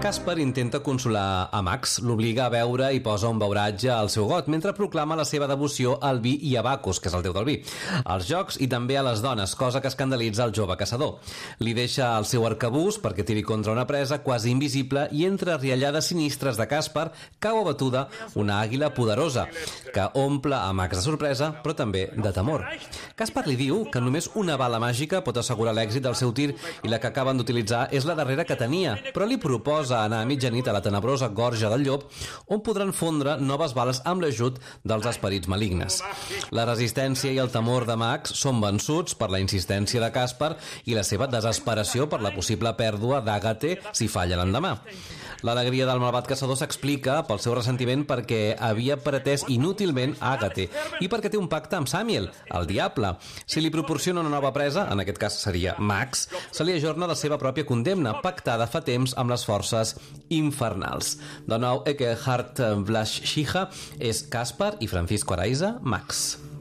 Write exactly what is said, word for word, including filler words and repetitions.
Caspar intenta consolar a Max, l'obliga a beure i posa un beuratge al seu got, mentre proclama la seva devoció al vi i a Bacchus, que és el déu del vi, als jocs i també a les dones, cosa que escandalitza el jove caçador. Li deixa el seu arcabús perquè tiri contra una presa quasi invisible i entre riallades sinistres de Caspar cau abatuda una àguila poderosa, que omple a Max de sorpresa, però també de temor. Caspar li diu que només una bala màgica pot assegurar l'èxit del seu tir i la que acaben d'utilitzar és la darrera que tenia, però li proposa anar a mitjanit a la tenebrosa gorja del llop, on podran fondre noves bales amb l'ajut dels esperits malignes. La resistència i el temor de Max són vençuts per la insistència de Caspar i la seva desesperació per la possible pèrdua d'Àgate si falla l'endemà. L'alegria del malvat caçador s'explica pel seu ressentiment perquè havia pretès inútilment Àgate i perquè té un pacte amb Samiel, el diable. Si li proporciona una nova presa, en aquest cas seria Max, se li ajorna la seva pròpia condemna, pactada fa temps amb les forces infernals. De nou, Eckehard Vlaschija és Caspar i Francisco Araiza, Max.